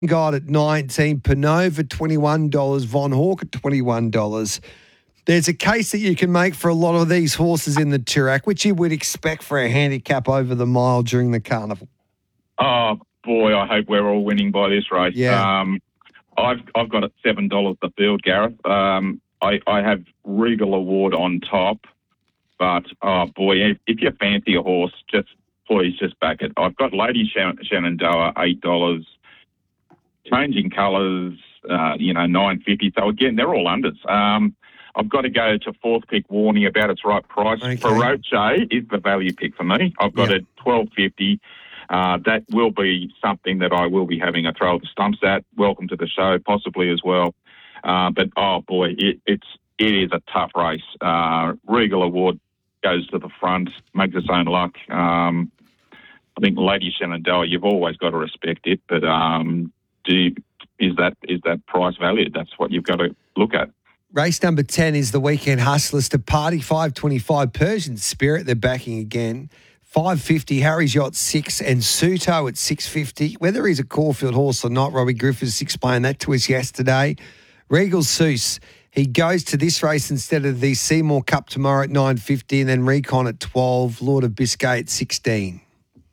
God at 19, Panova $21, Von Hawk at $21. There's a case that you can make for a lot of these horses in the Toorak, which you would expect for a handicap over the mile during the carnival. Oh, boy, I hope we're all winning by this race. Yeah. I've got it $7 the field, Gareth. I have Regal Award on top, but, oh, boy, if you fancy a horse, please just back it. I've got Lady Shenandoah, $8. Changing Colours, $9.50. So, again, they're all unders. I've got to go to fourth pick Warney about its right price. Okay. Feroce is the value pick for me. I've got it $12.50. That will be something that I will be having a throw at the stumps at. Welcome to the show, possibly as well. But, oh, boy, it is a tough race. Regal Award goes to the front, makes its own luck. I think Lady Shenandoah, you've always got to respect it, but is that price valued? That's what you've got to look at. Race number 10 is the Weekend Hustlers to Party, $5.25. Persian Spirit, they're backing again. $5.50, Harry's Yacht 6, and Suto at $6.50. Whether he's a Caulfield horse or not, Robbie Griffiths explained that to us yesterday. Regal Seuss, he goes to this race instead of the Seymour Cup tomorrow at $9.50, and then Recon at $12, Lord of Biscay at $16.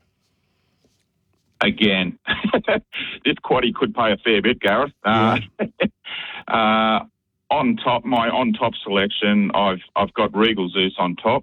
Again, this quaddie could pay a fair bit, Gareth. On top, my on-top selection, I've got Regal Zeus on top.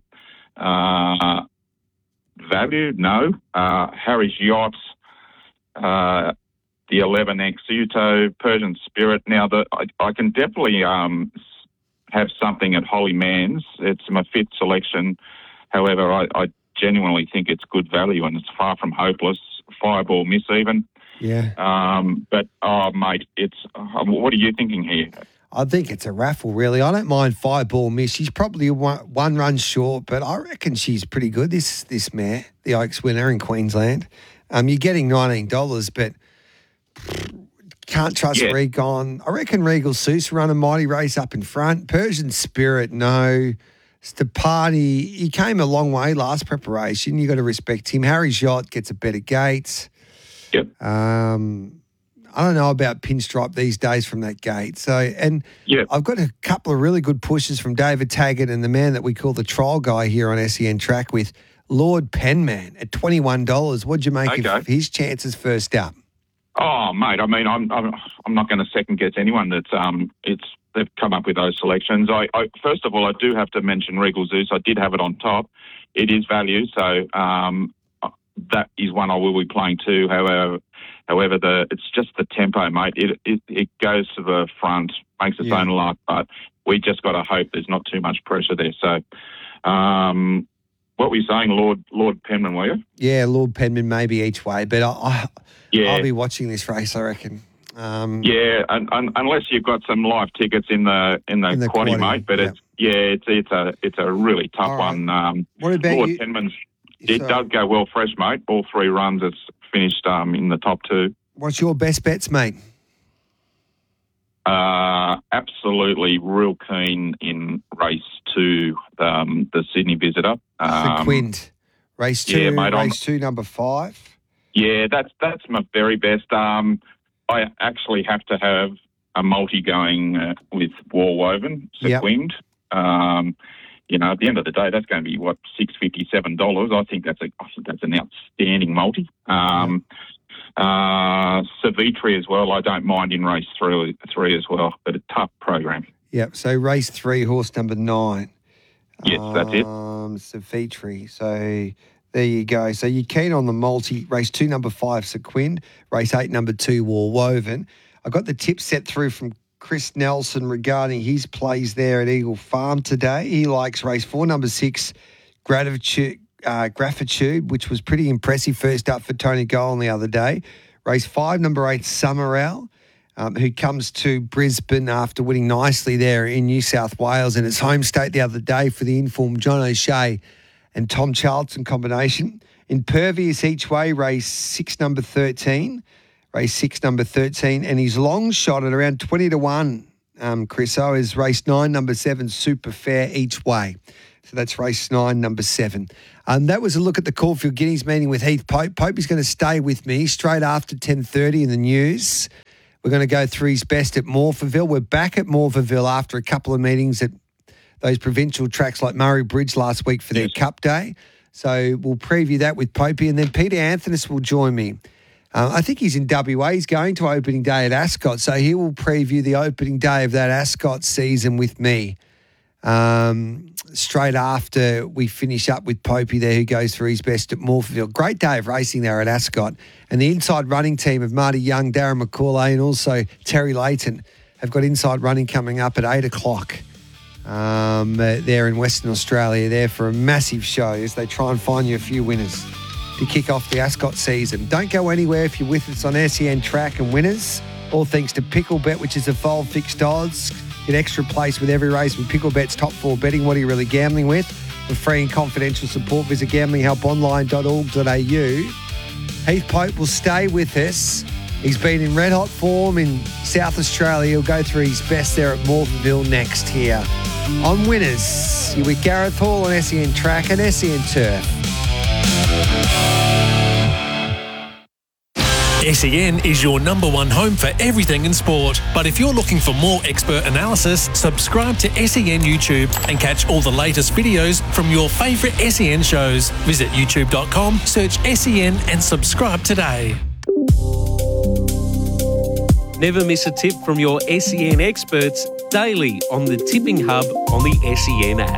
Value, no. Harry's Yachts, the 11 Exuto, Persian Spirit. Now, I can definitely have something at Holly Man's. It's my fifth selection. However, I genuinely think it's good value and it's far from hopeless. Fireball Miss even. Yeah. But, oh, mate, what are you thinking here? I think it's a raffle, really. I don't mind Fireball Miss. She's probably one run short, but I reckon she's pretty good, this mare, the Oaks winner in Queensland. You're getting $19, but can't trust Recon. I reckon Regal Seuss run a mighty race up in front. Persian Spirit, no. Stepani, he came a long way last preparation. You got to respect him. Harry's Yacht gets a better gate. Yep. I don't know about Pinstripe these days from that gate. So, and I've got a couple of really good pushes from David Taggart and the man that we call the trial guy here on SEN Track with Lord Penman at $21. What'd you make of his chances first up? Oh, mate, I mean, I'm not going to second guess anyone that's they've come up with those selections. I first of all, I do have to mention Regal Zeus. I did have it on top. It is value, so that is one I will be playing too. However, it's just the tempo, mate. It goes to the front, makes its own luck, but we just got to hope there's not too much pressure there. So, what were you saying, Lord Penman, were you? Yeah, Lord Penman maybe each way, but I'll be watching this race, I reckon. Unless you've got some live tickets in the quaddie, mate. But it's a really tough one. What about Lord you? Penman's? It does go well fresh, mate. All three runs, it's finished in the top two. What's your best bets, mate? Absolutely real keen in race 2, the Sydney Visitor. Sequint. Race 2, yeah, mate, race 2, number 5. Yeah, that's my very best. I actually have to have a multi going with War Woven, Sequined. At the end of the day, that's going to be $6.50, $7. I think that's an outstanding multi. Savitri as well. I don't mind in race 3 as well, but a tough program. Yep. So race 3, horse number 9. Yes, that's it. Savitri. So there you go. So you're keen on the multi. Race 2, number 5, Sequind. Race 8, number 2, War Woven. I got the tip set through from Chris Nelson regarding his plays there at Eagle Farm today. He likes race 4, number 6, Gratitude, which was pretty impressive first up for Tony Golan the other day. Race 5, number 8, Summerall, who comes to Brisbane after winning nicely there in New South Wales and its home state the other day for the informed John O'Shea and Tom Charlton combination. Impervious each way, race 6, number 13. Race 6, number 13. And his long shot at around 20 to 1, Chris O, is race 9, number 7, Super Fair each way. So that's race 9, number 7. That was a look at the Caulfield Guineas meeting with Heath Pope. Pope is going to stay with me straight after 10:30 in the news. We're going to go through his best at Morphettville. We're back at Morphettville after a couple of meetings at those provincial tracks like Murray Bridge last week for their Cup Day. So we'll preview that with Popey. And then Peter Anthonys will join me. I think he's in WA. He's going to opening day at Ascot. So he will preview the opening day of that Ascot season with me. Straight after we finish up with Popey there, who goes through his best at Morphettville. Great day of racing there at Ascot. And the inside running team of Marty Young, Darren McCauley and also Terry Layton have got inside running coming up at 8 o'clock there in Western Australia there for a massive show as they try and find you a few winners to kick off the Ascot season. Don't go anywhere if you're with us on SEN Track and Winners. All thanks to Picklebet, which is Evolved Fixed Odds. Get extra place with every race with Picklebet's Top 4 betting. What are you really gambling with? For free and confidential support, visit gamblinghelponline.org.au. Heath Pope will stay with us. He's been in red-hot form in South Australia. He'll go through his best there at Morphettville next here. On Winners, you're with Gareth Hall on SEN Track and SEN Turf. SEN is your number one home for everything in sport. But if you're looking for more expert analysis, subscribe to SEN YouTube and catch all the latest videos from your favourite SEN shows. Visit youtube.com, search SEN and subscribe today. Never miss a tip from your SEN experts daily on the Tipping Hub on the SEN app.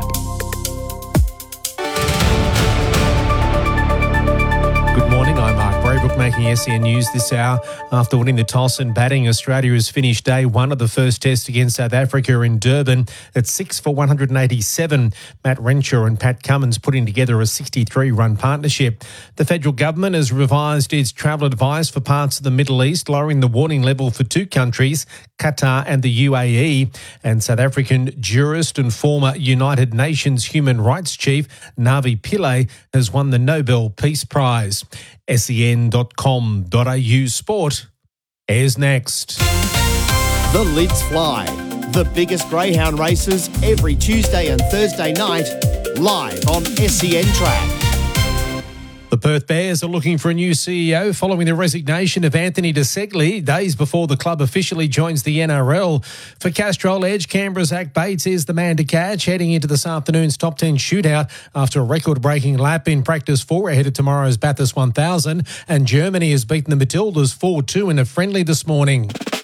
Good morning, I'm Mark Braybrook making SEN News this hour. After winning the toss and batting, Australia has finished day one of the first test against South Africa in Durban at 6 for 187. Matt Renshaw and Pat Cummins putting together a 63-run partnership. The federal government has revised its travel advice for parts of the Middle East, lowering the warning level for two countries, Qatar and the UAE. And South African jurist and former United Nations human rights chief Navi Pillay has won the Nobel Peace Prize. sen.com.au Sport airs next. The Lids Fly. The biggest greyhound races every Tuesday and Thursday night, live on SEN Track. The Perth Bears are looking for a new CEO following the resignation of Anthony De Segli days before the club officially joins the NRL. For Castrol Edge, Canberra's Zach Bates is the man to catch heading into this afternoon's top 10 shootout after a record-breaking lap in practice 4 ahead of tomorrow's Bathurst 1000, and Germany has beaten the Matildas 4-2 in a friendly this morning.